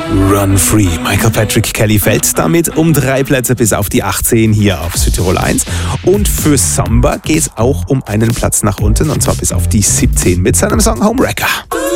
Run Free. Michael Patrick Kelly fällt damit um 3 Plätze bis auf die 18 hier auf Südtirol 1. Und für Samba geht es auch um einen Platz nach unten, und zwar bis auf die 17 mit seinem Song Homewrecker.